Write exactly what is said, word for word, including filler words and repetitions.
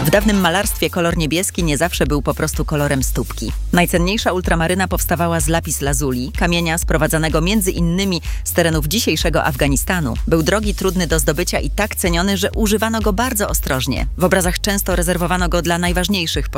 W dawnym malarstwie kolor niebieski nie zawsze był po prostu kolorem stópki. Najcenniejsza ultramaryna powstawała z lapis lazuli, kamienia sprowadzanego między innymi z terenów dzisiejszego Afganistanu. Był drogi, trudny do zdobycia i tak ceniony, że używano go bardzo ostrożnie. W obrazach często rezerwowano go dla najważniejszych